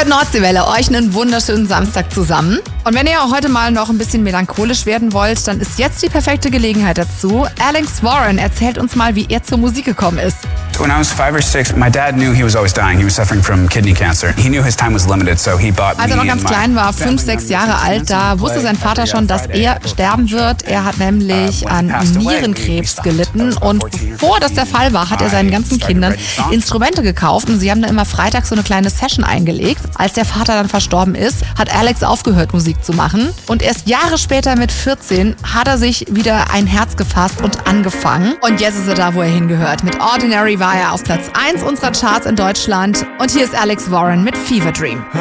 hört Nordseewelle, euch einen wunderschönen Samstag zusammen. Und wenn ihr auch heute mal noch ein bisschen melancholisch werden wollt, dann ist jetzt die perfekte Gelegenheit dazu. Alex Warren erzählt uns mal, wie er zur Musik gekommen ist. When I was 5 or 6, my dad knew he was always dying. He was suffering from kidney cancer. He knew his time was limited, so he bought me. Als er noch ganz klein war, 5, 6 Jahre alt, da wusste sein Vater schon, dass er sterben wird. Er hat nämlich an Nierenkrebs gelitten und bevor das der Fall war, hat er seinen ganzen Kindern Instrumente gekauft und sie haben dann immer freitags so eine kleine Session eingelegt. Als der Vater dann verstorben ist, hat Alex aufgehört, Musik zu machen und erst Jahre später mit 14 hat er sich wieder ein Herz gefasst und angefangen. Und jetzt ist er da, wo er hingehört. Mit Ordinary war er auf Platz 1 unserer Charts in Deutschland und hier ist Alex Warren mit Fever Dream.